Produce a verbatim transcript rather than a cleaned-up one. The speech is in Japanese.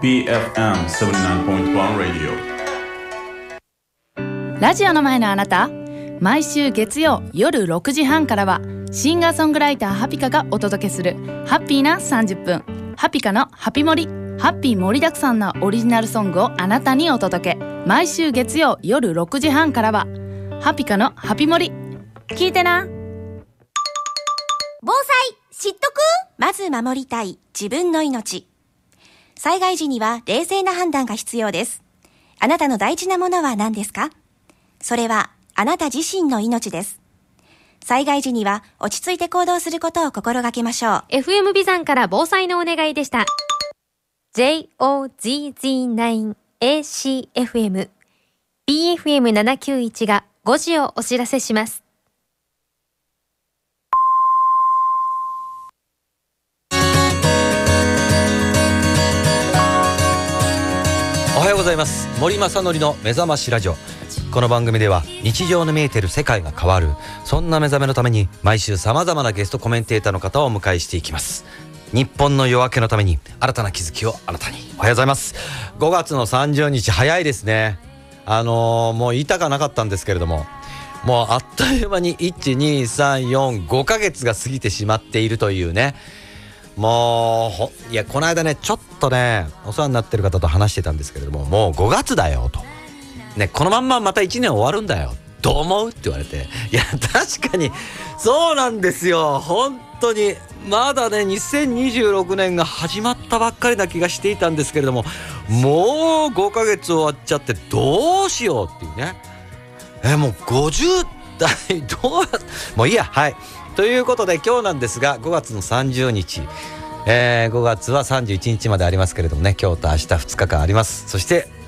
ビーエフエムセブンティナインポイントワン Radio。 ラジオの前のあなた、毎週月曜夜ろくじはんからはシンガーソングライターハピカがお届けするハッピーなさんじゅっぷん、ハピカのハピモリ。ハッピー盛りだくさんなオリジナルソングをあなたにお届け。毎週月曜夜ろくじはんからはハピカのハピモリ、聞いてな。 防災知っとく？まず守りたい自分の命。災害時には冷静な判断が必要です。あなたの大事なものは何ですか？それはあなた自身の命です。災害時には落ち着いて行動することを心がけましょう。 エフエム ビザンから防災のお願いでした。 ジェイオーゼットナインエーシーエフエム ビーエフエムななきゅういち がごじをお知らせします。 おはようございます。森正則の目覚ましラジオ。この番組では日常の見えている世界が変わる、そんな目覚めのために毎週様々なゲストコメンテーターの方をお迎えしていきます。日本の夜明けのために新たな気づきをあなたに。おはようございます。ごがつのさんじゅうにち、早いですね。あのー、もう言いたかなかったんですけれども、もうあっという間にいち、に、さん、よん、ごかげつが過ぎてしまっているというね。もうほいやこの間ねちょっとねお世話になってる方と話してたんですけれども、もうごがつだよとね、このまんままたいちねん終わるんだよ、どう思うって言われて、いや確かにそうなんですよ。本当にまだねにせんにじゅうろくねんが始まったばっかりな気がしていたんですけれども、もうごかげつ終わっちゃってどうしようっていうね。えもうごじゅうだいどうもういいや。はいということで今日なんですがごがつのさんじゅうにち、えー、ごがつはさんじゅういちにちまでありますけれどもね、今日と明日ふつかかんあります。そして